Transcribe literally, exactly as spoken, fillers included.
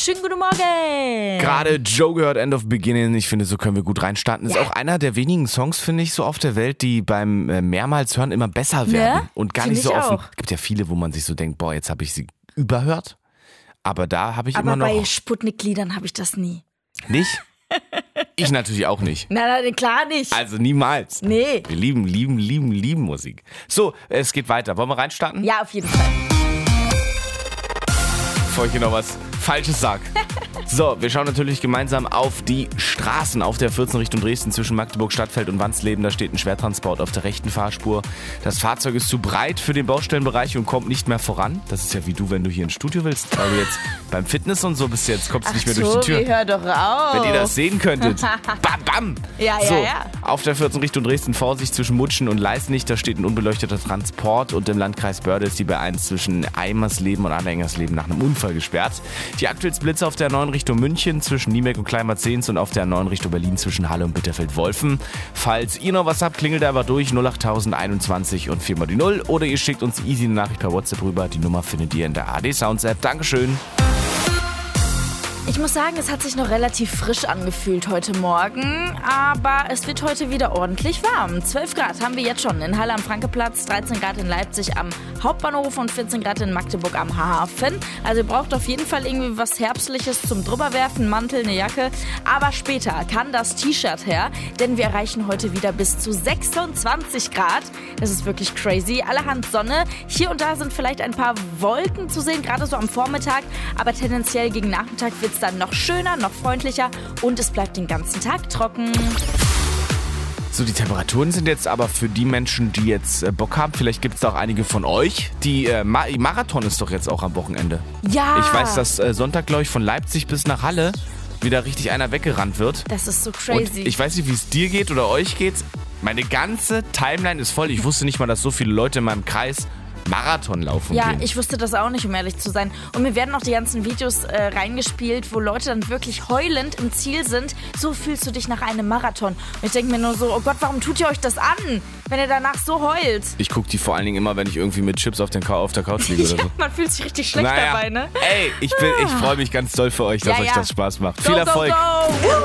schönen guten Morgen. Gerade Joe gehört, End of Beginning. Ich finde, so können wir gut reinstarten. Ist Ja. auch einer der wenigen Songs, finde ich, so auf der Welt, die beim äh, mehrmals hören immer besser werden. Ne? Und gar Find nicht so ich offen. auch. Es gibt ja viele, wo man sich so denkt, boah, jetzt habe ich sie überhört. Aber da habe ich Aber immer noch bei Sputnik-Liedern habe ich das nie. nicht. Ich natürlich auch nicht. Nein, nein, klar nicht. Also niemals. Nee. Wir lieben, lieben, lieben, lieben Musik. So, es geht weiter. Wollen wir reinstarten? Ja, auf jeden Fall. Bevor ich hier noch was Falsches sag. So, wir schauen natürlich gemeinsam auf die Straßen auf der vierzehn Richtung Dresden zwischen Magdeburg, Stadtfeld und Wansleben. Da steht ein Schwertransport auf der rechten Fahrspur. Das Fahrzeug ist zu breit für den Baustellenbereich und kommt nicht mehr voran. Das ist ja wie du, wenn du hier ins Studio willst. Weil du jetzt beim Fitness und so bist, jetzt kommst du nicht mehr durch die Tür. Tobi, hör doch auf. Wenn ihr das sehen könntet. Bam, bam. Ja, ja, so, ja. Auf der vierzehn Richtung Dresden Vorsicht zwischen Mutschen und Leisnig. Da steht ein unbeleuchteter Transport und im Landkreis Börde ist die B eins zwischen Eimersleben und Anhängersleben nach einem Unfall gesperrt. Die aktuellen Blitze auf der neuen Richtung München zwischen Niemek und Kleinmarzens und auf der neuen Richtung Berlin zwischen Halle und Bitterfeld-Wolfen. Falls ihr noch was habt, klingelt einfach durch null acht einundzwanzig und vier mal die null oder ihr schickt uns easy eine Nachricht per WhatsApp rüber. Die Nummer findet ihr in der A D Sounds App. Dankeschön. Ich muss sagen, es hat sich noch relativ frisch angefühlt heute Morgen, aber es wird heute wieder ordentlich warm. zwölf Grad haben wir jetzt schon in Halle am Frankeplatz, dreizehn Grad in Leipzig am Hauptbahnhof und vierzehn Grad in Magdeburg am Hafen. Also ihr braucht auf jeden Fall irgendwie was Herbstliches zum drüberwerfen, einen Mantel, eine Jacke. Aber später kann das T-Shirt her, denn wir erreichen heute wieder bis zu sechsundzwanzig Grad. Das ist wirklich crazy. Allerhand Sonne. Hier und da sind vielleicht ein paar Wolken zu sehen, gerade so am Vormittag. Aber tendenziell gegen Nachmittag wird es dann noch schöner, noch freundlicher und es bleibt den ganzen Tag trocken. So, die Temperaturen sind jetzt aber für die Menschen, die jetzt äh, Bock haben, vielleicht gibt es da auch einige von euch, die äh, Ma- Marathon ist doch jetzt auch am Wochenende. Ja! Ich weiß, dass äh, Sonntag, glaube ich, von Leipzig bis nach Halle wieder richtig einer weggerannt wird. Das ist so crazy. Und ich weiß nicht, wie es dir geht oder euch geht. Meine ganze Timeline ist voll. Ich wusste nicht mal, dass so viele Leute in meinem Kreis Marathon laufen Ja, gehen. ich wusste das auch nicht, um ehrlich zu sein. Und mir werden auch die ganzen Videos äh, reingespielt, wo Leute dann wirklich heulend im Ziel sind. So fühlst du dich nach einem Marathon. Und ich denke mir nur so, oh Gott, warum tut ihr euch das an, wenn ihr danach so heult? Ich gucke die vor allen Dingen immer, wenn ich irgendwie mit Chips auf, den Ka- auf der Couch liege oder Ja, so. man fühlt sich richtig schlecht Naja, dabei, ne? ey, ich, bin- ich freue mich ganz doll für euch, dass Ja, euch ja. das Spaß macht. Go, Viel go, Erfolg. go.